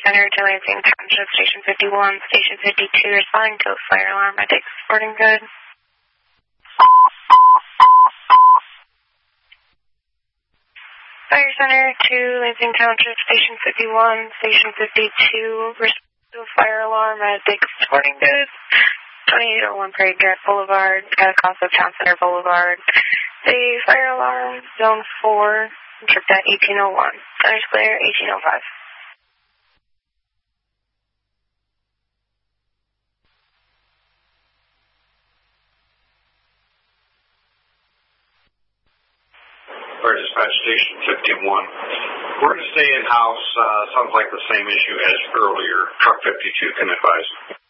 Center to Lansing Township, Station 51, Station 52, responding to a fire alarm at Dick's Sporting Goods. Fire Center to Lansing Township, Station 51, Station 52, responding to a fire alarm at Dick's Sporting Goods. 2801 Parade Drive Boulevard, across of Town Center Boulevard. The fire alarm, Zone 4, tripped at 1801. Center's clear, 1805. Fire Dispatch Station 51. We're going to stay in-house. Sounds like the same issue as earlier. Truck 52 can advise.